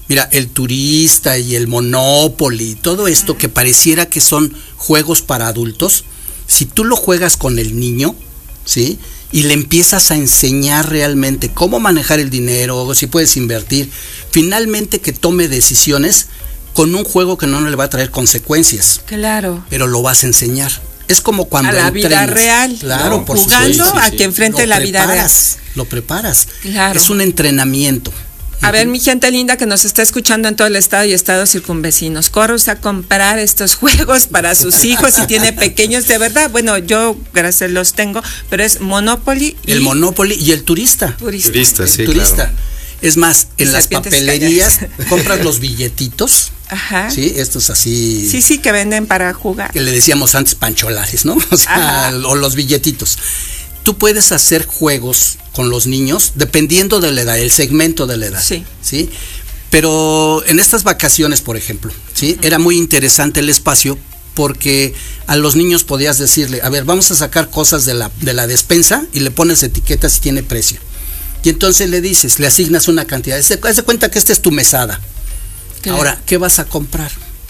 Mira, el Turista y el Monopoly, todo esto que pareciera que son juegos para adultos, si tú lo juegas con el niño, ¿sí? Y le empiezas a enseñar realmente cómo manejar el dinero, si puedes invertir, finalmente que tome decisiones con un juego que no le va a traer consecuencias. Claro. Pero lo vas a enseñar. Es como cuando a la vida real, claro, ¿no? por jugando supuesto, a que enfrente la vida real. Lo preparas. Claro. Es un entrenamiento. A ver, mi gente linda que nos está escuchando en todo el estado y estados circunvecinos, corre usted a comprar estos juegos para sus hijos si tiene pequeños, de verdad. Bueno, yo gracias los tengo, pero es Monopoly el Monopoly y el Turista. Turista, sí, Turista. Claro. Es más, en las papelerías calles. compras los billetitos. Ajá. Sí, estos así. Sí, que venden para jugar. Que le decíamos antes pancholares, ¿no? O sea, o los billetitos. Tú puedes hacer juegos con los niños dependiendo de la edad, el segmento de la edad. Sí. Pero en estas vacaciones, por ejemplo, ¿sí? Era muy interesante el espacio porque a los niños podías decirle, a ver, vamos a sacar cosas de la despensa y le pones etiquetas si tiene precio. Y entonces le dices, le asignas una cantidad. Haz de cuenta que esta es tu mesada. Claro. Ahora, ¿qué vas a comprar?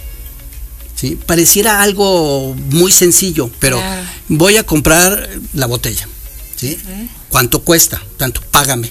¿Sí? Pareciera algo muy sencillo, pero voy a comprar la botella. ¿Sí? ¿Cuánto cuesta? Tanto, págame.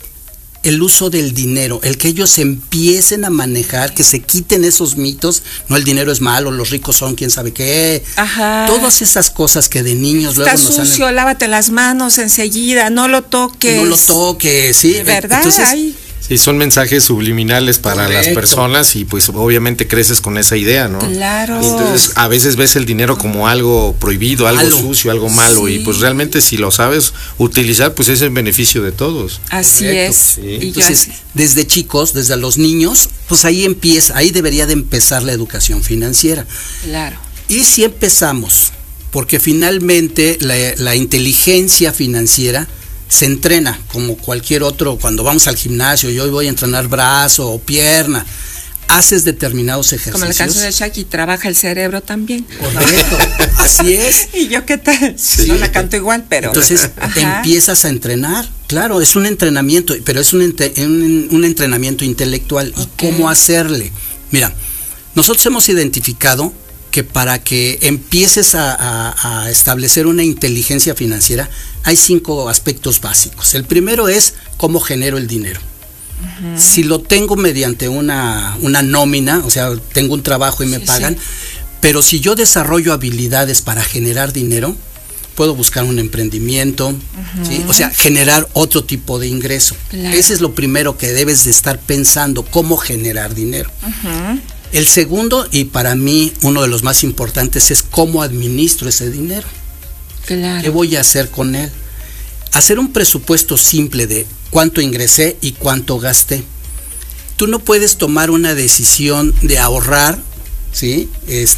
El uso del dinero, el que ellos empiecen a manejar, que se quiten esos mitos, no, el dinero es malo, los ricos son quién sabe qué. Ajá. Todas esas cosas que de niños está luego nos sucio, lávate las manos enseguida, no lo toques. No lo toques, sí. ¿De verdad? Entonces, sí, son mensajes subliminales para las personas y pues obviamente creces con esa idea, ¿no? Claro. Y entonces a veces ves el dinero como algo prohibido, algo sucio, algo malo y pues realmente si lo sabes utilizar pues es en beneficio de todos. Así es. Sí. Y entonces desde chicos, desde los niños, pues ahí debería de empezar la educación financiera. Claro. Y si empezamos, porque finalmente la inteligencia financiera se entrena como cualquier otro. Cuando vamos al gimnasio, yo hoy voy a entrenar brazo o pierna, haces determinados ejercicios. Como el caso de Shaki, trabaja el cerebro también. Correcto, así es. ¿Y yo qué tal? Sí. No la canto igual, pero... Entonces empiezas a entrenar, claro, es un entrenamiento, pero es un entrenamiento intelectual. ¿Y cómo hacerle? Mira, nosotros hemos identificado que para que empieces a establecer una inteligencia financiera, hay 5 aspectos básicos. El primero es cómo genero el dinero. Uh-huh. Si lo tengo mediante una nómina, o sea, tengo un trabajo y me pagan, pero si yo desarrollo habilidades para generar dinero, puedo buscar un emprendimiento, ¿sí? O sea, generar otro tipo de ingreso. Claro. Ese es lo primero que debes de estar pensando, cómo generar dinero. Uh-huh. El segundo, y para mí uno de los más importantes, es cómo administro ese dinero. Claro. ¿Qué voy a hacer con él? Hacer un presupuesto simple de cuánto ingresé y cuánto gasté. Tú no puedes tomar una decisión de ahorrar, ¿sí?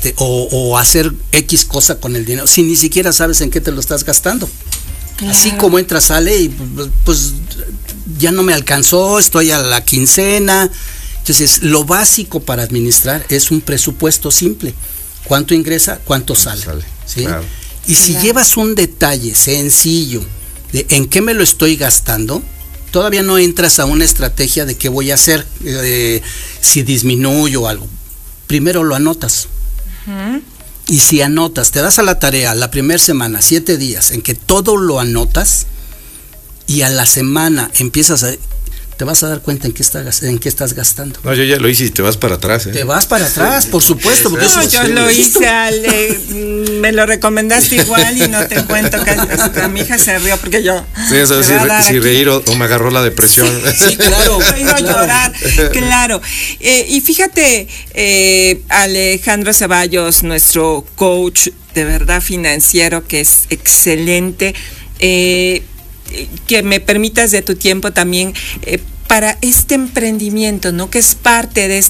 O hacer X cosa con el dinero si ni siquiera sabes en qué te lo estás gastando. Claro. Así como entra, sale y pues ya no me alcanzó, estoy a la quincena. Entonces, lo básico para administrar es un presupuesto simple. ¿Cuánto ingresa? ¿Cuánto sale? ¿Sí? Claro. Y si llevas un detalle sencillo de en qué me lo estoy gastando, todavía no entras a una estrategia de qué voy a hacer, si disminuyo algo. Primero lo anotas. Uh-huh. Y si anotas, te das a la tarea la primera semana, 7 días, en que todo lo anotas, y a la semana empiezas te vas a dar cuenta en qué estás gastando. No, yo ya lo hice y te vas para atrás, ¿eh? Te vas para atrás, por supuesto. Porque no, yo lo hice, Ale, me lo recomendaste igual y no te cuento que hasta mi hija se rió porque yo... Sí, eso, si reír o me agarró la depresión. Sí, claro. Me iba a llorar, claro. Y fíjate, Alejandro Ceballos, nuestro coach de verdad financiero, que es excelente, que me permitas de tu tiempo también para este emprendimiento, ¿no? Que es parte de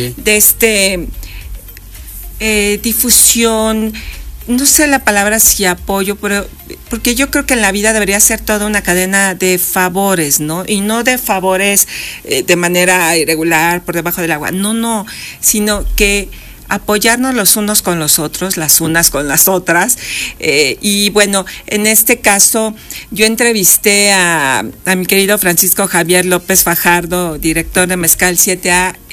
difusión, no sé la palabra si apoyo, pero porque yo creo que en la vida debería ser toda una cadena de favores, ¿no? Y no de favores de manera irregular por debajo del agua, no, sino que apoyarnos los unos con los otros, las unas con las otras. Y bueno, en este caso yo entrevisté a mi querido Francisco Javier López Fajardo, director de Mezcal 7A,